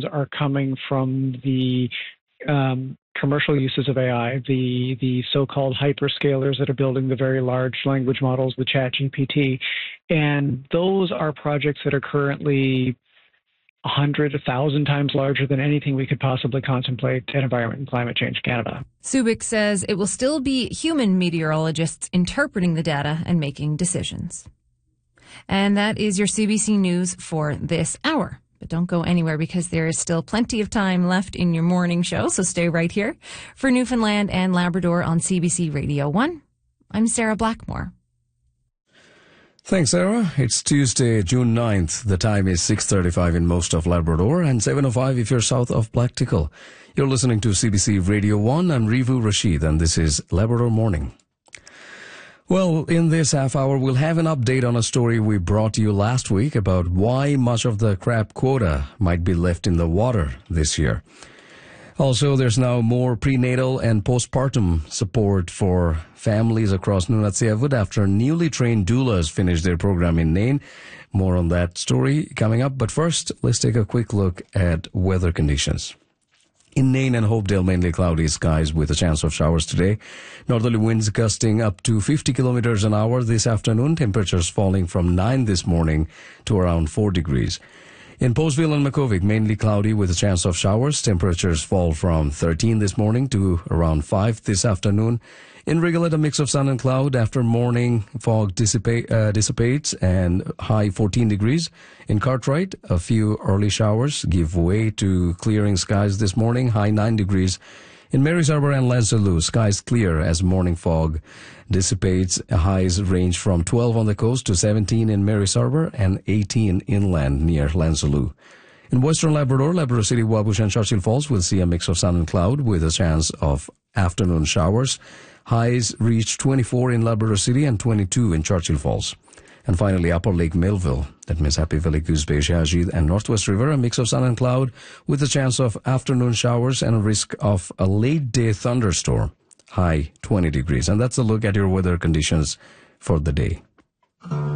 concerns are coming from the commercial uses of AI, the so-called hyperscalers that are building the very large language models, the ChatGPT. And those are projects that are currently 100, 1,000 times larger than anything we could possibly contemplate at Environment and Climate Change Canada. Subic says it will still be human meteorologists interpreting the data and making decisions. And that is your CBC News for this hour. But don't go anywhere because there is still plenty of time left in your morning show, so stay right here. For Newfoundland and Labrador on CBC Radio 1, I'm Sarah Blackmore. Thanks, Sarah. It's Tuesday, June 9th. The time is 6:35 in most of Labrador and 7:05 if you're south of Blacktickle. You're listening to CBC Radio 1. I'm Rivu Rashid, and this is Labrador Morning. Well, in this half hour, we'll have an update on a story we brought you last week about why much of the crab quota might be left in the water this year. Also, there's now more prenatal and postpartum support for families across Nunatsiavut after newly trained doulas finished their program in Nain. More on that story coming up. But first, let's take a quick look at weather conditions. In Nain and Hopedale, mainly cloudy skies with a chance of showers today. Northerly winds gusting up to 50 kilometers an hour this afternoon. Temperatures falling from 9 this morning to around 4 degrees. In Postville and Makovic, mainly cloudy with a chance of showers. Temperatures fall from 13 this morning to around 5 this afternoon. In Rigolet, a mix of sun and cloud. After morning, fog dissipates and high 14 degrees. In Cartwright, a few early showers give way to clearing skies this morning, high 9 degrees. In Mary's Harbour and Lansalou, skies clear as morning fog dissipates. Highs range from 12 on the coast to 17 in Mary's Harbour and 18 inland near Lansalou. In Western Labrador, Labrador City, Wabush and Churchill Falls will see a mix of sun and cloud with a chance of afternoon showers. Highs reach 24 in Labrador City and 22 in Churchill Falls. And finally, Upper Lake Millville, that means Happy Valley, Goose Bay, Shahajid and Northwest River, a mix of sun and cloud with a chance of afternoon showers and a risk of a late-day thunderstorm. High 20 degrees. And that's a look at your weather conditions for the day.